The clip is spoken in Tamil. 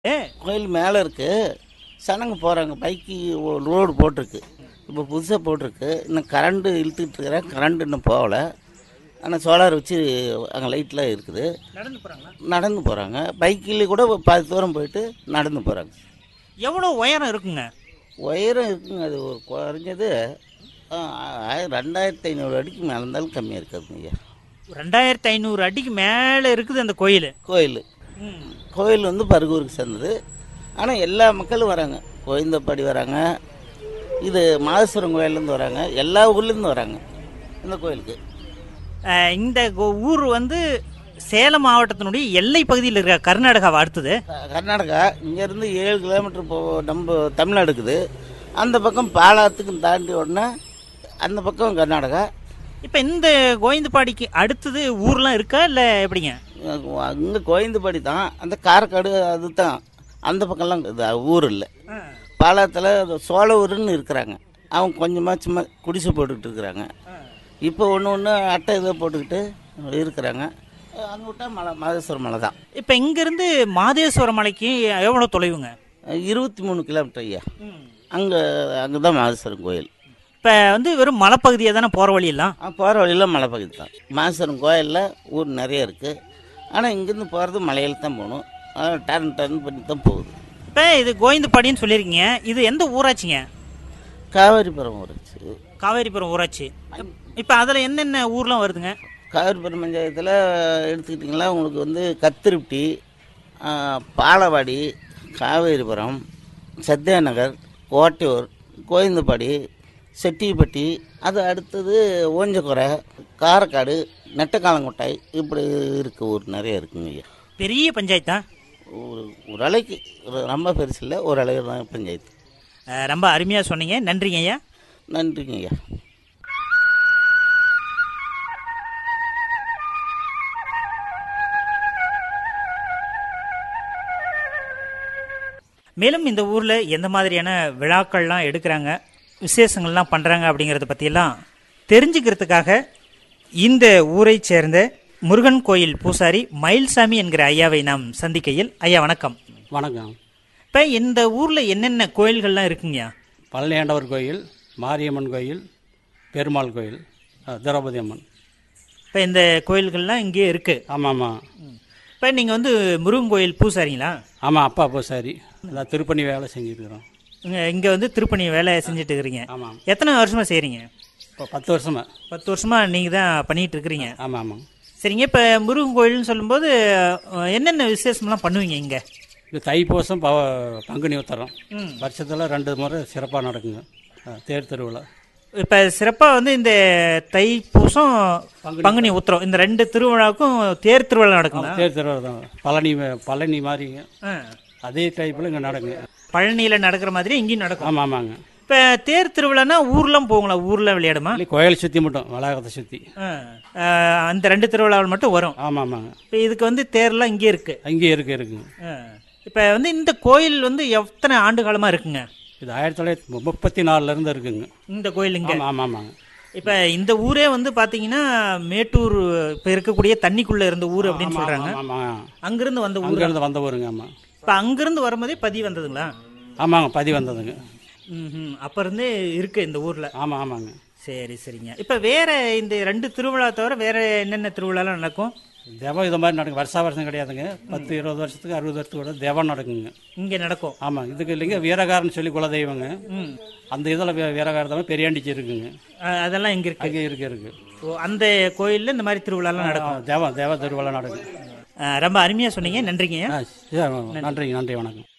கோயில் மேலே இருக்குது. சனங்க போகிறாங்க. பைக்கு ரோடு போட்டிருக்கு. இப்போ புதுசாக போட்டிருக்கு. இன்னும் கரண்ட்டு இழுத்துக்கிட்டு இருக்கிறேன். கரண்ட் இன்னும் போகலை. ஆனால் சோலார் வச்சு அங்கே லைட்லாம் இருக்குது. நடந்து போகிறாங்களா? நடந்து போகிறாங்க. பைக்கில் கூட பாதி தூரம் போயிட்டு நடந்து போகிறாங்க. எவ்வளோ உயரம் இருக்குங்க? உயரம் இருக்குங்க. அது ஒரு குறைஞ்சது 2500 அடிக்கு மேலே இருந்தாலும் கம்மியாக இருக்காதுங்க ஐயா. 2500 அடிக்கு மேலே இருக்குது அந்த கோயில். கோயில் வந்து பருகூருக்கு சேர்ந்தது. ஆனால் எல்லா மக்களும் வராங்க. கோயந்தப்பாடி வராங்க, இது மாதேஸ்வரம் கோயிலேருந்து வராங்க, எல்லா ஊர்லேருந்து வராங்க இந்த கோயிலுக்கு. இந்த ஊர் வந்து சேலம் மாவட்டத்தினுடைய எல்லை பகுதியில் இருக்க கர்நாடகாவை அடுத்தது. கர்நாடகா இங்கேருந்து 7 கிலோமீட்டர் நம்ம தமிழ்நாடு இருக்குது. அந்த பக்கம் பாலாத்துக்கு தாண்டி உடனே அந்த பக்கம் கர்நாடகா. இப்போ இந்த கோவிந்தபாடிக்கு அடுத்தது ஊர்லாம் இருக்கா இல்லை எப்படிங்க? இங்கே கோயந்தபாடி தான். அந்த காரக்காடு அது தான். அந்த பக்கம்லாம் இது ஊர் இல்லை. பாலாத்தில் சோழ ஊருன்னு இருக்கிறாங்க. அவங்க கொஞ்சமாக சும்மா குடிசை போட்டுக்கிட்டு இருக்கிறாங்க. இப்போ ஒன்று அட்டை இதை போட்டுக்கிட்டு இருக்கிறாங்க. அங்கே விட்டால் மலை மாதேஸ்வரம் மலை தான். இப்போ இங்கேருந்து மாதேஸ்வரம் மலைக்கு எவ்வளோ தொலைவுங்க? 23 கிலோமீட்டர் ஐயா. அங்கே தான் மாதேஸ்வரம் கோயில். இப்போ வந்து வெறும் மலைப்பகுதியாக தானே போகிற வழியெல்லாம்? போகிற வழியில் மலை பகுதி தான். மாதேஸ்வரம் கோயிலில் ஊர் நிறைய இருக்குது. ஆனால் இங்கேருந்து போகிறது மலையில் தான் போகணும். டர்ன் பண்ணி தான் போகுது. இப்போ இது கோவிந்தபாடின்னு சொல்லியிருக்கீங்க. இது எந்த ஊராட்சிங்க? காவேரிபுரம் ஊராட்சி. காவேரிபுரம் ஊராட்சி. இப்போ அதில் என்னென்ன ஊர்லாம் வருதுங்க? காவேரிபுரம் பஞ்சாயத்தில் எடுத்துக்கிட்டிங்களா, உங்களுக்கு வந்து கத்திருப்பட்டி, பாலவாடி, காவேரிபுரம், சத்யாநகர், கோட்டையூர், கோவிந்தபாடி, செட்டிப்பட்டி, அது அடுத்தது ஓஞ்சக்குறை, காரக்காடு, நெட்டக்காலங்கொட்டாய், இப்படி இருக்க ஊர் நிறைய இருக்குங்க ஐயா. பெரிய பஞ்சாயத்தா? ஒரு அலைக்கு ரொம்ப பெருசு இல்லை, ஒரு அலைக்கு தான் பஞ்சாயத்து. ரொம்ப அருமையாக சொன்னீங்க. நன்றிங்க ஐயா. நன்றிங்க ஐயா. மேலும் இந்த ஊரில் எந்த மாதிரியான விழாக்கள்லாம் எடுக்கிறாங்க, விசேஷங்கள்லாம் பண்ணுறாங்க அப்படிங்கிறத பற்றியெல்லாம் தெரிஞ்சுக்கிறதுக்காக இந்த ஊரை சேர்ந்த முருகன் கோயில் பூசாரி மயில்சாமி என்கிற ஐயாவை நாம் சந்திக்கையில், ஐயா வணக்கம். வணக்கம். இப்போ இந்த ஊரில் என்னென்ன கோயில்கள்லாம் இருக்குங்கய்யா? பழனி ஆண்டவர் கோயில், மாரியம்மன் கோயில், பெருமாள் கோயில், திரௌபதி அம்மன். இப்போ இந்த கோயில்கள்லாம் இங்கேயே இருக்குது. ஆமாம் ஆமாம். இப்போ நீங்கள் வந்து முருகன் கோயில் பூசாரிங்களா? ஆமாம், அப்பா பூசாரி. அதான் திருப்பணி வேலை செஞ்சுருக்கிறோம். இங்கே வந்து திருப்பணி வேலை செஞ்சுட்டு இருக்கிறீங்க. ஆமாம். எத்தனை வருஷமாக செய்கிறீங்க? இப்போ 10 வருஷமா. 10 வருஷமாக நீங்கள் தான் பண்ணிகிட்டு இருக்கிறீங்க. ஆமாம் ஆமாம். சரிங்க. இப்போ முருகன் கோயில்னு சொல்லும்போது என்னென்ன விசேஷம்லாம் பண்ணுவீங்க இங்கே? இது தைப்பூசம், பங்குனி உத்தரம், வருஷத்தில் 2 முறை சிறப்பாக நடக்குங்க தேர் திருவிழா. இப்போ சிறப்பாக வந்து இந்த தைப்பூசம், பங்குனி உத்திரம், இந்த 2 திருவிழாவுக்கும் தேர் திருவிழா நடக்குங்க. தேர் திருவிழா தான். பழனி மாதிரிங்க. அதே டைப்பில் இங்கே நடக்குங்க. பழனியில் நடக்கிற மாதிரி இங்கேயும் நடக்கும். ஆமாம் ஆமாங்க. இப்போ தேர் திருவிழானா ஊர்லாம் போங்களா? ஊரில் விளையாடுமா? கோயில் சுற்றி மட்டும், வளாகத்தை சுற்றி. அந்த 2 திருவிழாவில் மட்டும் வரும். ஆமாம் ஆமாங்க. இப்போ இதுக்கு வந்து தேர்லாம் இங்கே இருக்குது? அங்கேயே இருக்குங்க. இப்போ வந்து இந்த கோயில் வந்து எத்தனை ஆண்டு காலமாக இருக்குங்க? இது 1934 இருக்குங்க இந்த கோயில் இங்கே. ஆமாம் ஆமாங்க. இப்போ இந்த ஊரே வந்து பார்த்தீங்கன்னா மேட்டூர், இப்போ இருக்கக்கூடிய தண்ணிக்குள்ளே இருந்த ஊர் அப்படின்னு சொல்கிறாங்க. அங்கிருந்து வந்த ஊர். அங்கிருந்து வந்த ஊருங்க. ஆமாம். இப்போ அங்கிருந்து வரும்போதே பதிவு வந்ததுங்களா? ஆமாங்க, பதிவு வந்ததுங்க. அப்போ இருந்தே இருக்குது இந்த ஊரில். ஆமாம் ஆமாங்க. சரி சரிங்க. இப்போ வேறு இந்த 2 திருவிழா தவிர வேறு என்னென்ன திருவிழாலாம் நடக்கும்? தெவம் இது மாதிரி நடக்கும். வருஷம் கிடையாதுங்க. 10-20 வருஷத்துக்கு 60 வருஷத்துக்கு கூட தெவம் நடக்குங்க இங்கே நடக்கும். ஆமாம். இதுக்கு இல்லைங்க, வீரகாரன்னு சொல்லி குலதெய்வங்க. அந்த இதில் வீரகாரத்தமாக பெரியாண்டிச்சு இருக்குங்க. அதெல்லாம் இங்கே இருக்கு. அங்கே இருக்கு. ஓ, அந்த கோயிலில் இந்த மாதிரி திருவிழாலாம் நடக்கும். தேவ திருவிழா நடக்கும். ரொம்ப அருமையாக சொன்னீங்க. நன்றிங்க. நன்றி வணக்கம்.